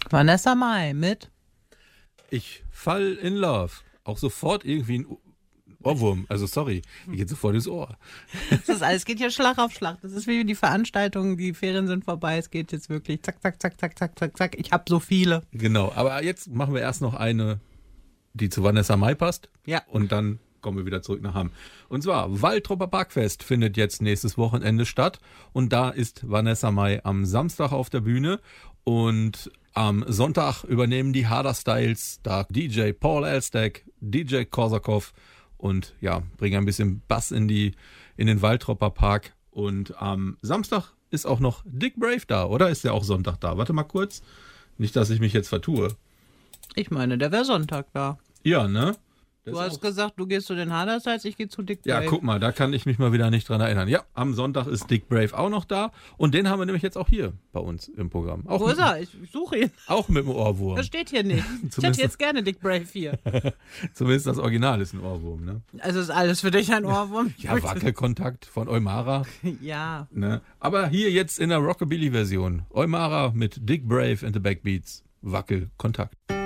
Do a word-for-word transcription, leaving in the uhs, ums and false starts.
Vanessa Mai mit Ich fall in love. Auch sofort irgendwie ein Ohrwurm. Also sorry, mir geht sofort ins Ohr. Das ist alles, geht hier Schlag auf Schlag. Das ist wie die Veranstaltungen, die Ferien sind vorbei. Es geht jetzt wirklich zack, zack, zack, zack, zack, zack, zack. Ich habe so viele. Genau, aber jetzt machen wir erst noch eine, die zu Vanessa Mai passt. Ja. Und dann kommen wir wieder zurück nach Hamm. Und zwar, Waltrupper Parkfest findet jetzt nächstes Wochenende statt. Und da ist Vanessa Mai am Samstag auf der Bühne. Und am Sonntag übernehmen die Harder Styles da D J Paul Elstak, D J Korsakov und ja, bringen ein bisschen Bass in die in den Waltrupper Park. Und am Samstag ist auch noch Dick Brave da, oder? Ist der auch Sonntag da? Warte mal kurz. Nicht, dass ich mich jetzt vertue. Ich meine, der wäre Sonntag da. Ja, ne? Das Du ist hast auch- gesagt, du gehst zu den Harder Styles, ich gehe zu Dick Ja, Brave. guck mal, da kann ich mich mal wieder nicht dran erinnern. Ja, am Sonntag ist Dick Brave auch noch da. Und den haben wir nämlich jetzt auch hier bei uns im Programm. Auch, Wo mit, ist er? Ich, ich suche ihn. auch mit dem Ohrwurm. Das steht hier nicht. Ich hätte Zumindest- jetzt gerne Dick Brave hier. Zumindest das Original ist ein Ohrwurm, ne? Also ist alles für dich ein Ohrwurm? Ja, Wackelkontakt von Eumara. Ja. Ne? Aber hier jetzt in der Rockabilly-Version. Eumara mit Dick Brave and the Backbeats. Wackelkontakt.